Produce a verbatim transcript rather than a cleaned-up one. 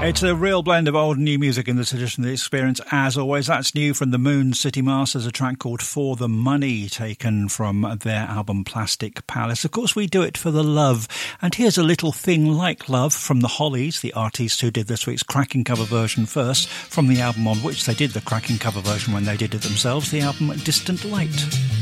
It's a real blend of old and new music in this edition of The Experience. As always, that's new from the Moon City Masters, a track called For the Money, taken from their album Plastic Palace. Of course, we do it for the love. And here's a little thing like love from the Hollies, the artists who did this week's cracking cover version first, from the album on which they did the cracking cover version when they did it themselves, the album Distant Light.